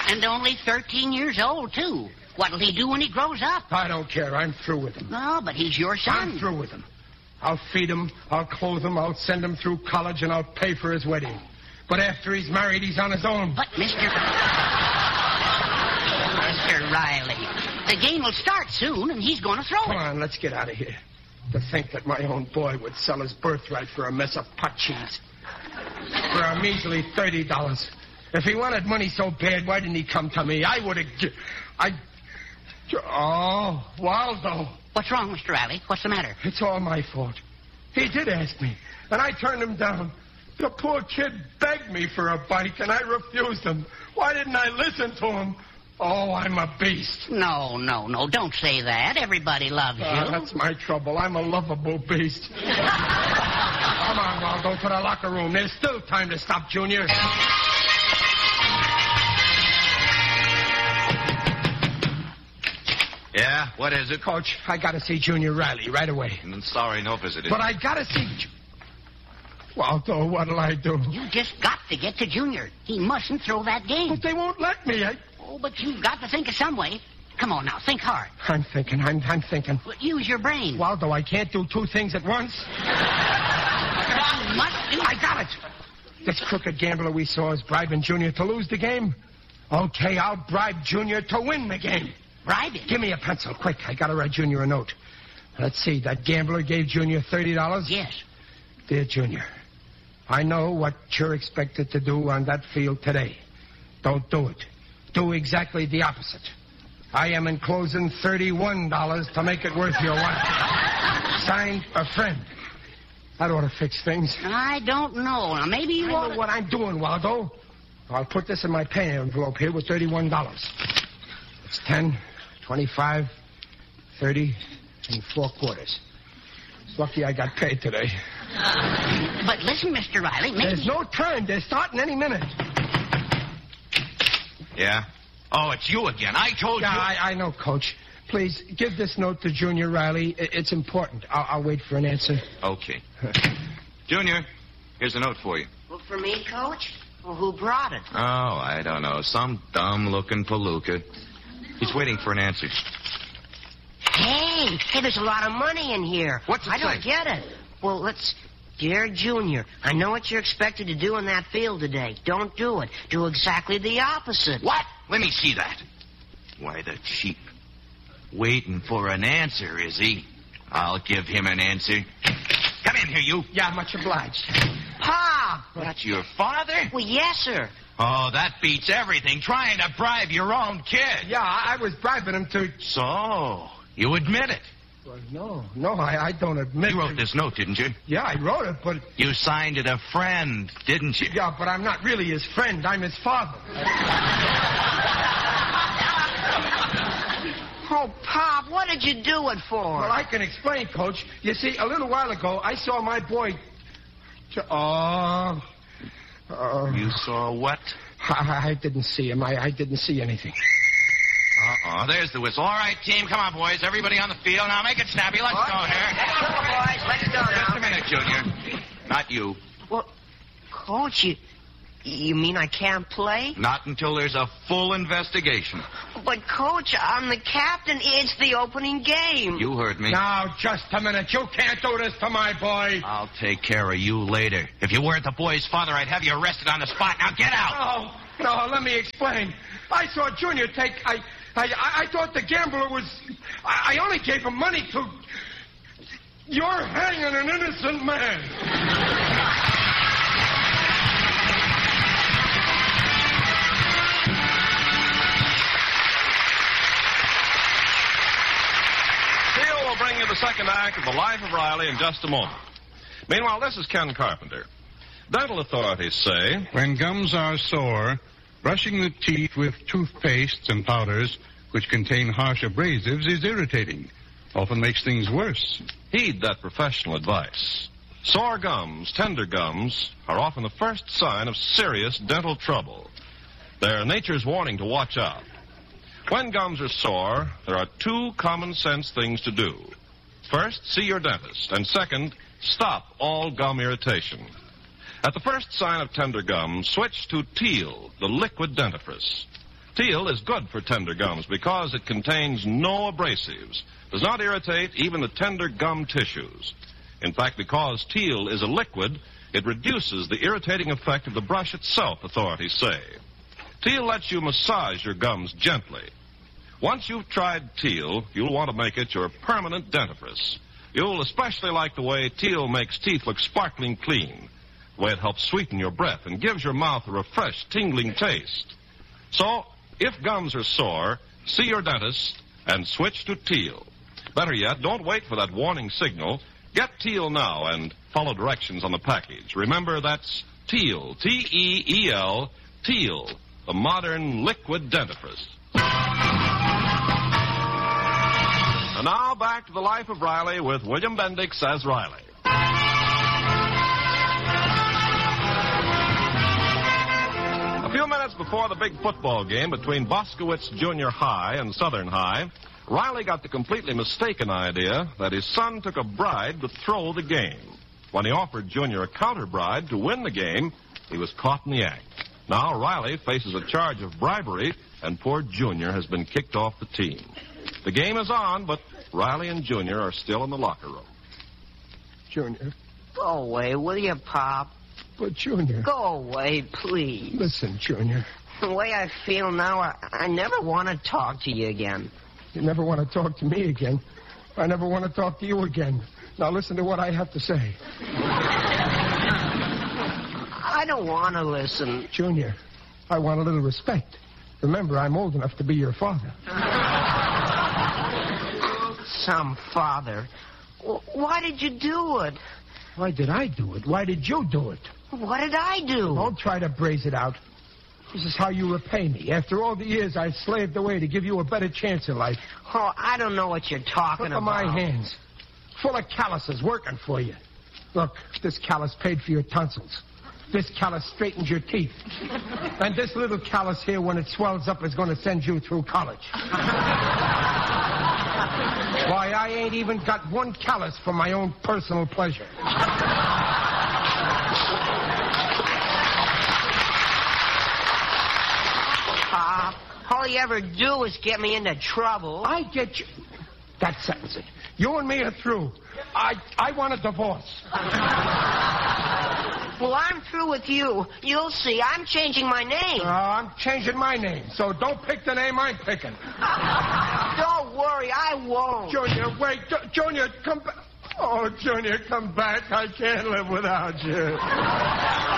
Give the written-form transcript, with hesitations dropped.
And only 13 years old, too. What'll he do when he grows up? I don't care. I'm through with him. No, but he's your son. I'm through with him. I'll feed him, I'll clothe him, I'll send him through college, and I'll pay for his wedding. But after he's married, he's on his own. But, Mr. Riley, the game will start soon, and he's going to throw it. Come on, let's get out of here. To think that my own boy would sell his birthright for a mess of pot cheese. For a measly $30. If he wanted money so bad, why didn't he come to me? I would have... Oh, Waldo. What's wrong, Mr. Riley? What's the matter? It's all my fault. He did ask me, and I turned him down. The poor kid begged me for a bike, and I refused him. Why didn't I listen to him? Oh, I'm a beast. No, don't say that. Everybody loves you. That's my trouble. I'm a lovable beast. Come on, Waldo, to the locker room. There's still time to stop Junior. Yeah, what is it? Coach, I gotta see Junior Riley right away. Sorry, no visitors. But I gotta see... Waldo, what'll I do? You just got to get to Junior. He mustn't throw that game. But they won't let me. Oh, but you've got to think of some way. Come on now, think hard. I'm thinking. Well, use your brain. Waldo, I can't do two things at once. You must do... I got it. This crooked gambler we saw is bribing Junior to lose the game. Okay, I'll bribe Junior to win the game. Bribe him? Give me a pencil, quick. I gotta write Junior a note. Let's see, that gambler gave Junior $30? Yes. Dear Junior, I know what you're expected to do on that field today. Don't do it. Do exactly the opposite. I am enclosing $31 to make it worth your while. Signed, a friend. That ought to fix things. I don't know. Now, maybe you ought to... I know what I'm doing, Waldo. I'll put this in my pay envelope here with $31. It's 10, 25, 30, and 4 quarters. It's lucky I got paid today. But listen, Mr. Riley, maybe... There's no time. They're starting any minute. Yeah? Oh, it's you again. I told you. Yeah, I know, Coach. Please, give this note to Junior Riley. It's important. I'll wait for an answer. Okay. Junior, here's a note for you. Well, for me, Coach? Well, who brought it? Oh, I don't know. Some dumb-looking palooka. He's waiting for an answer. Hey, there's a lot of money in here. What's it I don't get it. Well, let's... Dear Junior, I know what you're expected to do in that field today. Don't do it. Do exactly the opposite. What? Let me see that. Why, the cheap. Waiting for an answer, is he? I'll give him an answer. Come in here, you. Yeah, much obliged. Pa! That's your father? Well, yes, sir. Oh, that beats everything. Trying to bribe your own kid. Yeah, I was bribing him to... So, you admit it? Well, no, I don't admit it. You wrote this note, didn't you? Yeah, I wrote it, but... You signed it a friend, didn't you? Yeah, but I'm not really his friend. I'm his father. Oh, Pop, what did you do it for? Well, I can explain, Coach. You see, a little while ago, I saw my boy... You saw what? I didn't see him. I didn't see anything. Uh-oh, there's the whistle. All right, team, come on, boys. Everybody on the field. Now, make it snappy. Let's go here. Come on, boys. Let's go now. Just a minute, Junior. Not you. Well, Coach, you mean I can't play? Not until there's a full investigation. But, Coach, I'm the captain. It's the opening game. You heard me. Now, just a minute. You can't do this to my boy. I'll take care of you later. If you weren't the boy's father, I'd have you arrested on the spot. Now, get out. No, let me explain. I saw Junior take... I thought the gambler was... I only gave him money to... You're hanging an innocent man. Steele will bring you the second act of The Life of Riley in just a moment. Meanwhile, this is Ken Carpenter. Dental authorities say... When gums are sore, brushing the teeth with toothpastes and powders which contain harsh abrasives is irritating. Often makes things worse. Heed that professional advice. Sore gums, tender gums, are often the first sign of serious dental trouble. They're nature's warning to watch out. When gums are sore, there are 2 common sense things to do. First, see your dentist. And second, stop all gum irritation. At the first sign of tender gums, switch to Teal, the liquid dentifrice. Teal is good for tender gums because it contains no abrasives, does not irritate even the tender gum tissues. In fact, because Teal is a liquid, it reduces the irritating effect of the brush itself, authorities say. Teal lets you massage your gums gently. Once you've tried Teal, you'll want to make it your permanent dentifrice. You'll especially like the way Teal makes teeth look sparkling clean, the way it helps sweeten your breath and gives your mouth a refreshed, tingling taste. So, if gums are sore, see your dentist and switch to Teal. Better yet, don't wait for that warning signal. Get Teal now and follow directions on the package. Remember, that's Teal, T-E-E-L, Teal, the modern liquid dentifrice. And now back to the Life of Riley with William Bendix as Riley. A few minutes before the big football game between Boskowitz Junior High and Southern High, Riley got the completely mistaken idea that his son took a bribe to throw the game. When he offered Junior a counter bribe to win the game, he was caught in the act. Now Riley faces a charge of bribery, and poor Junior has been kicked off the team. The game is on, but Riley and Junior are still in the locker room. Junior. Go away, will you, Pop? But, Junior. Go away, please. Listen, Junior. The way I feel now, I never want to talk to you again. You never want to talk to me again. I never want to talk to you again. Now listen to what I have to say. I don't want to listen. Junior, I want a little respect. Remember, I'm old enough to be your father. Some father. Why did you do it? Why did I do it? Why did you do it? What did I do? Don't try to braze it out. This is how you repay me. After all the years I slaved away to give you a better chance in life. Oh, I don't know what you're talking Look at about. my hands. Full of calluses working for you. Look, this callus paid for your tonsils. This callus straightens your teeth. And this little callus here, when it swells up, is going to send you through college. Why, I ain't even got one callus for my own personal pleasure. All you ever do is get me into trouble. I get you. That settles it. You and me are through. I want a divorce. Well, I'm through with you. You'll see. I'm changing my name. I'm changing my name, so don't pick the name I'm picking. Don't worry, I won't. Junior, wait. Junior, come back. Oh, Junior, come back. I can't live without you.